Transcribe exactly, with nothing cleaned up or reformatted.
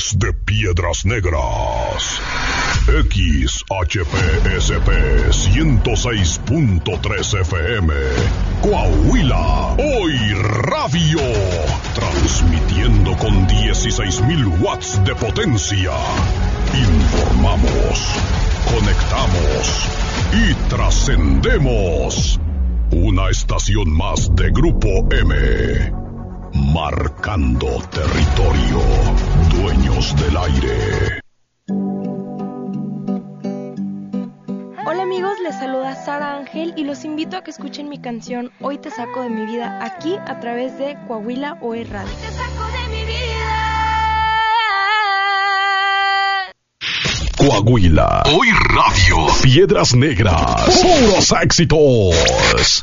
Desde Piedras Negras, X H P S P ciento seis punto tres F M, Coahuila, Hoy Radio, transmitiendo con dieciséis mil watts de potencia. Informamos, conectamos y trascendemos. Una estación más de Grupo M, marcando territorio, dueños del aire. Hola amigos, les saluda Sara Ángel y los invito a que escuchen mi canción Hoy te saco de mi vida, aquí a través de Coahuila Hoy Radio. Hoy te saco de mi vida. Coahuila Hoy Radio, Piedras Negras, puros éxitos.